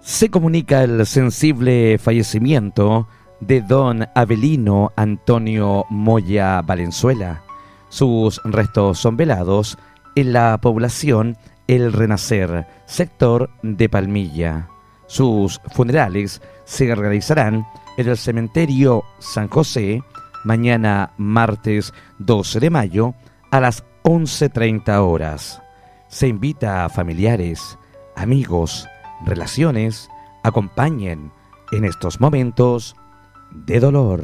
Se comunica el sensible fallecimiento de don Avelino Antonio Moya Valenzuela. Sus restos son velados en la población El Renacer, sector de Palmilla. Sus funerales se realizarán en el cementerio San José mañana martes 12 de mayo a las 11:30 horas. Se invita a familiares, amigos, relaciones, acompañen en estos momentos de dolor.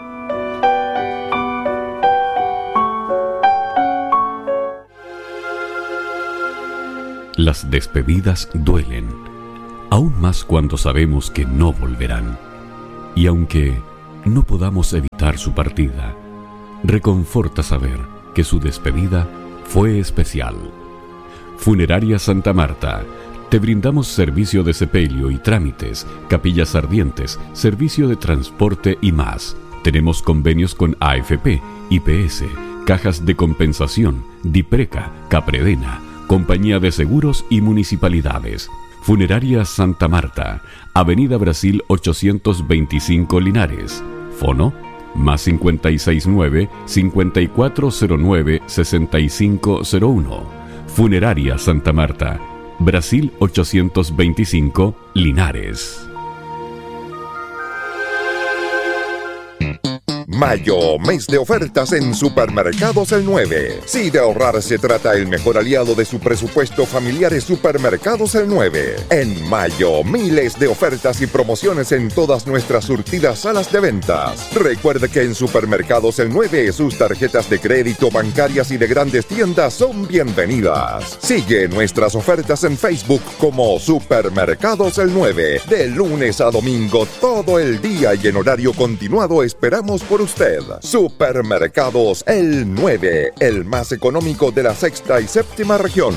Las despedidas duelen, aún más cuando sabemos que no volverán. Y aunque no podamos evitar su partida, reconforta saber que su despedida fue especial. Funeraria Santa Marta. Te brindamos servicio de sepelio y trámites, capillas ardientes, servicio de transporte y más. Tenemos convenios con AFP, IPS, cajas de compensación, Dipreca, Capredena, Compañía de Seguros y municipalidades. Funeraria Santa Marta, Avenida Brasil 825 Linares. Fono más 569-5409-6501. Funeraria Santa Marta, Brasil 825 Linares. Mayo, mes de ofertas en Supermercados El 9. Si de ahorrar se trata, el mejor aliado de su presupuesto familiar es Supermercados El 9. En mayo, miles de ofertas y promociones en todas nuestras surtidas salas de ventas. Recuerde que en Supermercados El 9 sus tarjetas de crédito, bancarias y de grandes tiendas son bienvenidas. Sigue nuestras ofertas en Facebook como Supermercados El 9. De lunes a domingo, todo el día y en horario continuado esperamos por usted. Supermercados El 9, el más económico de la sexta y séptima región.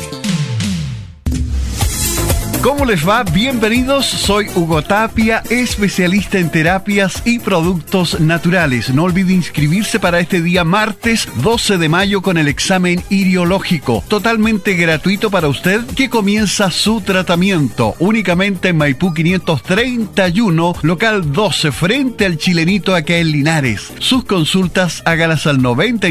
¿Cómo les va? Bienvenidos, soy Hugo Tapia, especialista en terapias y productos naturales. No olvide inscribirse para este día martes 12 de mayo con el examen iriológico, totalmente gratuito para usted, que comienza su tratamiento únicamente en Maipú 531, local 12, frente al Chilenito acá en Linares. Sus consultas hágalas al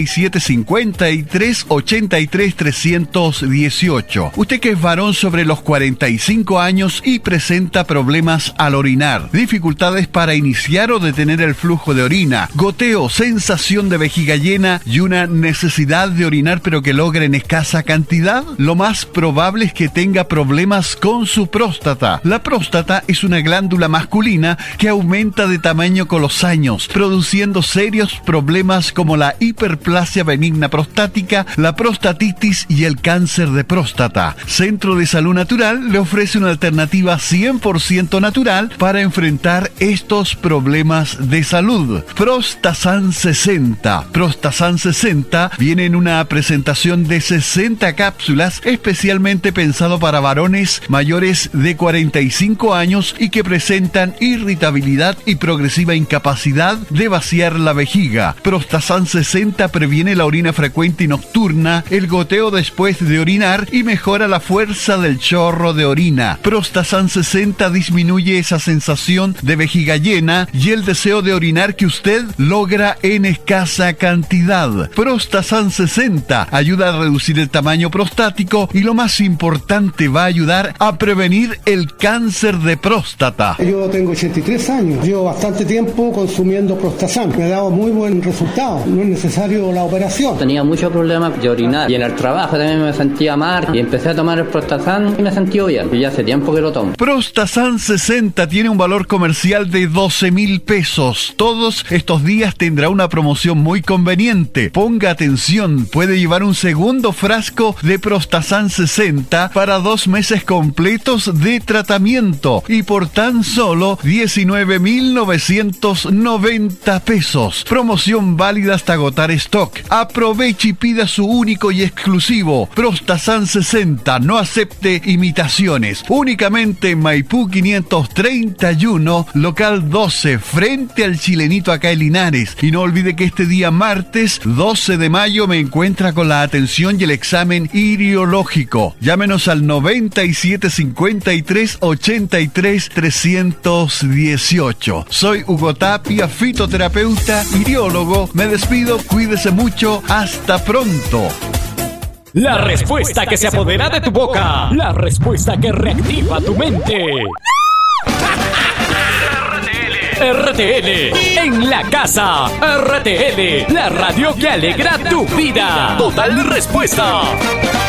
9753-83-318. Usted que es varón sobre los 45 años y presenta problemas al orinar, dificultades para iniciar o detener el flujo de orina, goteo, sensación de vejiga llena y una necesidad de orinar pero que logre en escasa cantidad, lo más probable es que tenga problemas con su próstata. La próstata es una glándula masculina que aumenta de tamaño con los años, produciendo serios problemas como la hiperplasia benigna prostática, la prostatitis y el cáncer de próstata. Centro de Salud Natural le ofrece una alternativa 100% natural para enfrentar estos problemas de salud. Prostasan 60. Prostasan 60 viene en una presentación de 60 cápsulas especialmente pensado para varones mayores de 45 años y que presentan irritabilidad y progresiva incapacidad de vaciar la vejiga. Prostasan 60 previene la orina frecuente y nocturna, el goteo después de orinar y mejora la fuerza del chorro de orina. Prostasan 60 disminuye esa sensación de vejiga llena y el deseo de orinar que usted logra en escasa cantidad. Prostasan 60 ayuda a reducir el tamaño prostático y lo más importante, va a ayudar a prevenir el cáncer de próstata. Yo tengo 83 años, llevo bastante tiempo consumiendo Prostasan, me ha dado muy buen resultado, no es necesario la operación. Tenía muchos problemas de orinar y en el trabajo también me sentía mal y empecé a tomar el Prostasan y me sentí bien. Y ya hace tiempo que lo tomo. Prostasan 60 tiene un valor comercial de 12,000 pesos. Todos estos días tendrá una promoción muy conveniente. Ponga atención, puede llevar un segundo frasco de Prostasan 60 para 2 meses completos de tratamiento y por tan solo 19,990 pesos. Promoción válida hasta agotar stock. Aproveche y pida su único y exclusivo Prostasan 60. No acepte imitaciones. Exámenes, únicamente en Maipú 531, local 12, frente al Chilenito acá en Linares. Y no olvide que este día martes 12 de mayo me encuentra con la atención y el examen iriológico. Llámenos al 9753 83 318. Soy Hugo Tapia, fitoterapeuta, iriólogo. Me despido, cuídese mucho, hasta pronto. La respuesta que se apodera de tu boca. La respuesta que reactiva tu mente. RTL en la casa. RTL, la radio que alegra tu vida. Total Respuesta.